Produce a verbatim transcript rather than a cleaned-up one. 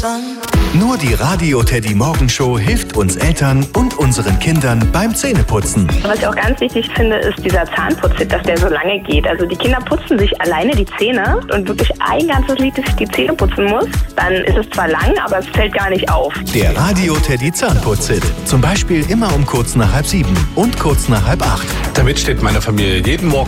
Nur die Radio Teddy Morgenshow hilft uns Eltern und unseren Kindern beim Zähneputzen. Was ich auch ganz wichtig finde, ist dieser Zahnputztipp, dass der so lange geht. Also die Kinder putzen sich alleine die Zähne und wirklich ein ganzes Lied, dass ich die Zähne putzen muss. Dann ist es zwar lang, aber es fällt gar nicht auf. Der Radio Teddy Zahnputzhit. Zum Beispiel immer um kurz nach halb sieben und kurz nach halb acht. Damit steht meine Familie jeden Morgen